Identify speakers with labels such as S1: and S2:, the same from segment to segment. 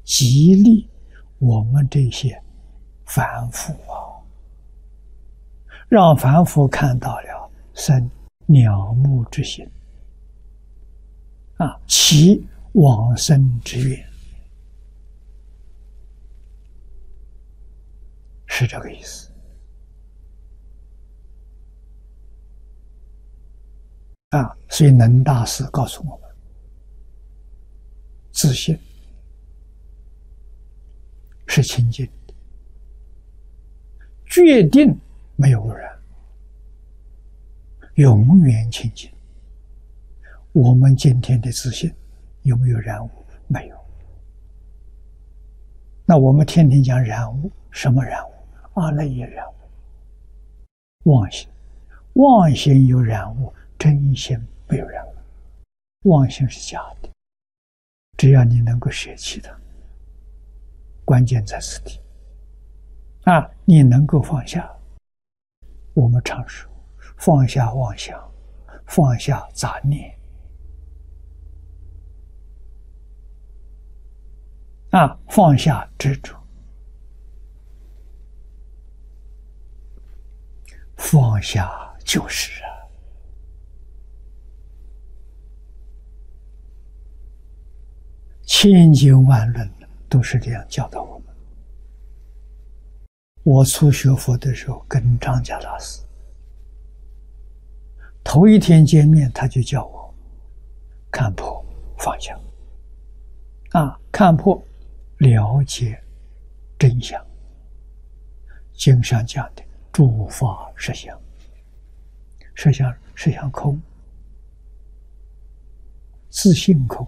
S1: 激励我们这些凡夫让凡夫看到了生仰慕之心其往生之愿，是这个意思所以能大师告诉我们，自信是清净的，决定没有污染，永远清净。我们今天的自信有没有染污？没有。那我们天天讲染污，什么染污？阿赖耶染污，妄心，妄心有染污，真心没有染污。妄心是假的，只要你能够舍弃它，关键在此地你能够放下。我们常说放下妄想，放下杂念放下执着，放下就是千经万论都是这样教导我们。我初学佛的时候跟张家大师头一天见面，他就叫我看破放下看破了解真相，经上讲的诸法实相，实相空，自性空，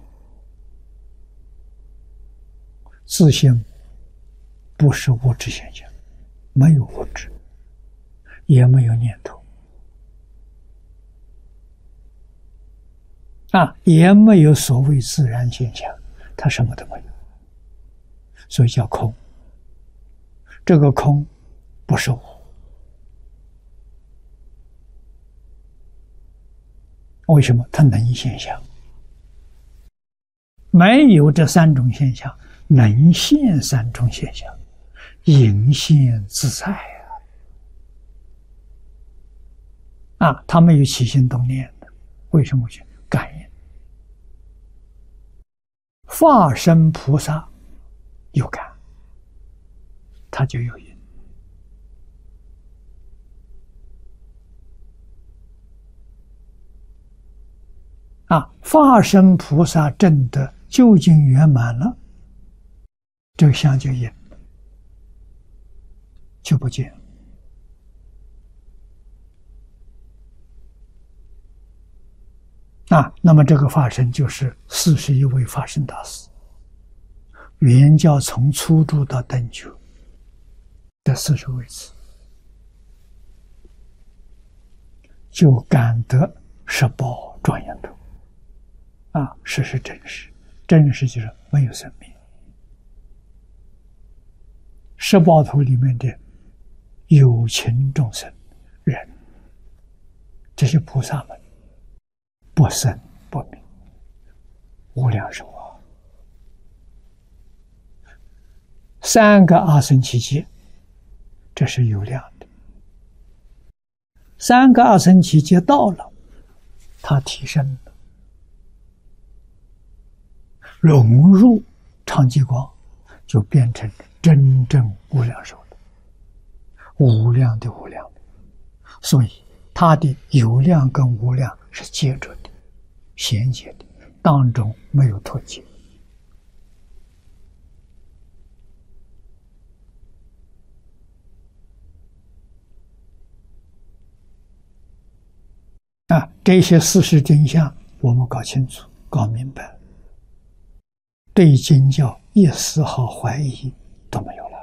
S1: 自性不是物质现象，没有物质，也没有念头也没有所谓自然现象，它什么都没有，所以叫空。这个空不是我，为什么？它能现象，没有这三种现象，能现三种现象，隐现自在它没有起心动念的，为什么去感应？化身菩萨有感，他就有因化身菩萨证得究竟圆满了，这个相就因就不见那么这个法身就是41位法身大师，原教从初住到等觉的40位次，就感得十报庄严土实是真实，真实就是没有生命。十报土里面的有情众生人，这些菩萨们不生不灭，无量寿3个阿僧祇劫，这是有量的。3个阿僧祇劫到了，它提升了，融入常寂光，就变成真正无量寿的，无量的无量的。所以它的有量跟无量是接着的，衔接的，当中没有脱节这些事实真相我们搞清楚搞明白了，对经教一丝毫怀疑都没有了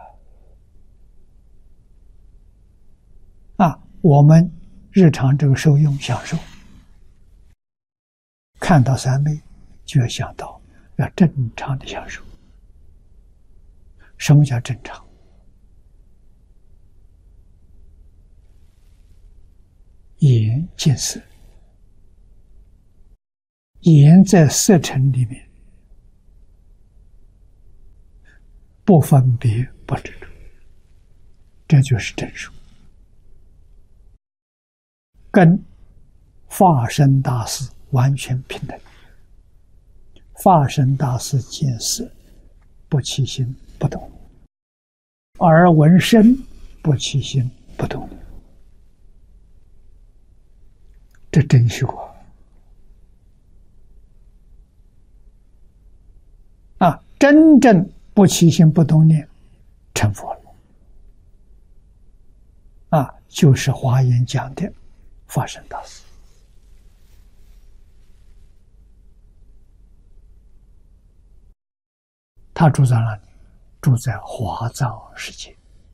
S1: 我们日常这个受用享受，看到三昧就要想到要正常的享受。什么叫正常？眼见色，眼在色尘里面， 不分别不执着，这就是真实。跟法身大师完全平等。法身大师见识不起心不动，而闻声不起心不动，这真虚果啊！真正不起心不动念，成佛了啊！就是华严讲的法身大师。他住在哪里？住在华藏世界。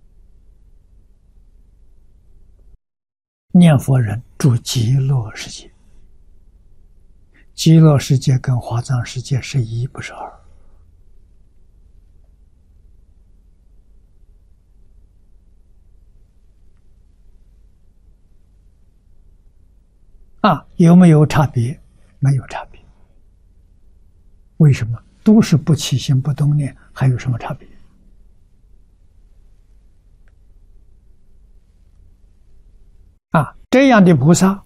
S1: 念佛人住极乐世界，极乐世界跟华藏世界是一，不是二。有没有差别？没有差别。为什么？都是不起心不动念，还有什么差别？这样的菩萨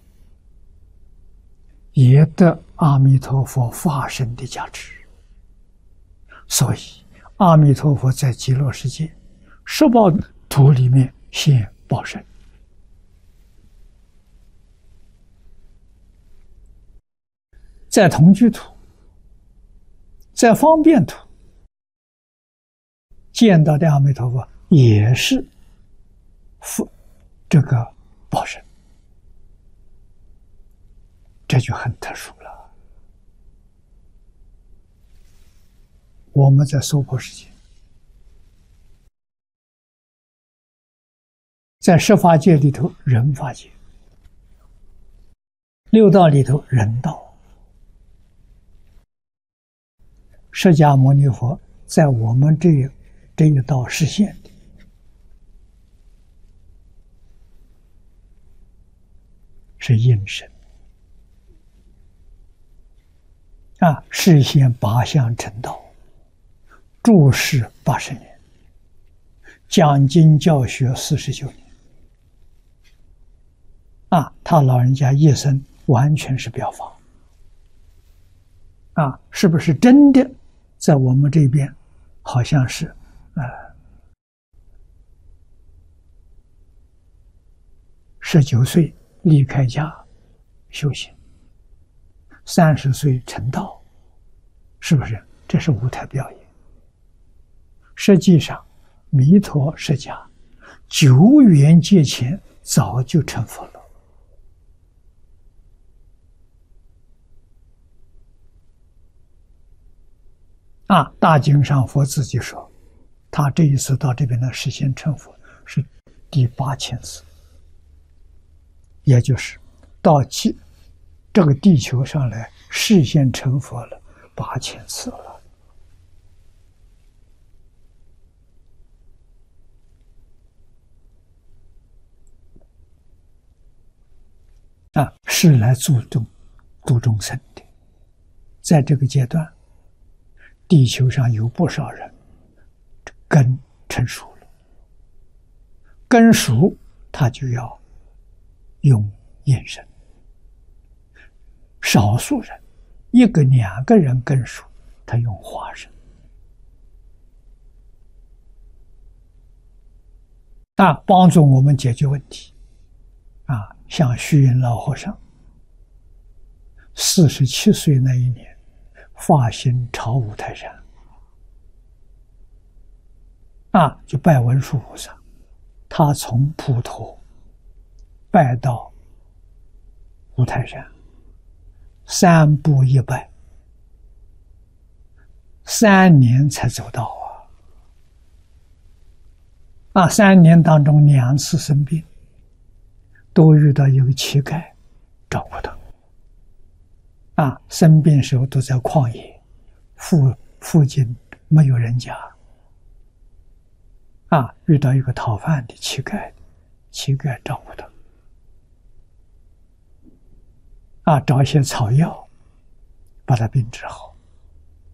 S1: 也得阿弥陀佛法身的加持，所以阿弥陀佛在极乐世界十报土里面现报身，在同居土，在方便土见到的阿弥陀佛也是这个报身，这就很特殊了。我们在娑婆世界，在十法界里头人法界，六道里头人道，释迦牟尼佛在我们这一道实现的是应身示现八相成道，住世80年，讲经教学49年。他老人家一生完全是表法是不是真的？在我们这边，好像是19岁离开家修行，30岁成道，是不是？这是舞台表演。实际上，弥陀释迦久远劫前早就成佛了。大经上佛自己说，他这一次到这边来实现成佛是第8000次，也就是到这个地球上来实现成佛了8000次了。是来度众生的。在这个阶段，地球上有不少人根成熟了，根熟他就要用眼神。少数人1个2个人根熟，他用化身。帮助我们解决问题。像虚云老和尚47岁那一年发心朝五台山，就拜文殊菩萨。他从普陀拜到五台山，3步一拜，3年才走到3年当中2次生病，都遇到一个乞丐照顾他。生病时候都在旷野，附近没有人家。遇到一个讨饭的乞丐照顾他。找一些草药把他病治好。